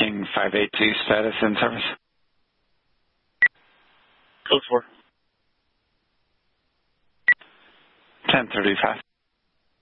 King 582 status in service. Code 4. 1035.